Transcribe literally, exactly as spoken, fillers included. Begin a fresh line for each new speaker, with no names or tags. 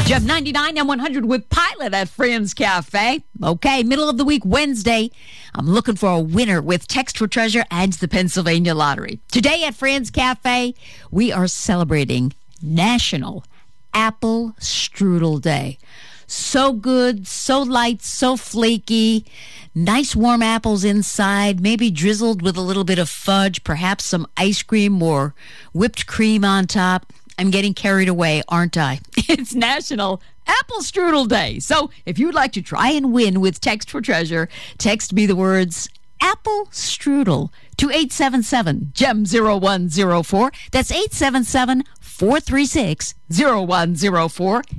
Gem ninety-nine and one hundred with Pilot at Friends Cafe. Okay, middle of the week, Wednesday. I'm looking for a winner with Text for Treasure and the Pennsylvania Lottery. Today at Friends Cafe, we are celebrating National Apple Strudel Day. So good, so light, so flaky. Nice warm apples inside, maybe drizzled with a little bit of fudge, perhaps some ice cream or whipped cream on top. I'm getting carried away, aren't I? It's National Apple Strudel Day. So if you'd like to try and win with Text for Treasure, text me the words Apple Strudel to eight seven seven, G E M zero one zero four. That's eight seven seven, four three six, zero one zero four.